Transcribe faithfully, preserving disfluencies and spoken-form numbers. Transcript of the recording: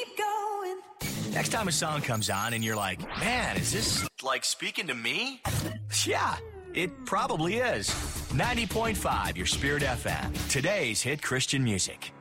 keep going. Next time a song comes on and you're like, man, is this like speaking to me? Yeah, it probably is. ninety point five, your Spirit F M. Today's hit Christian music.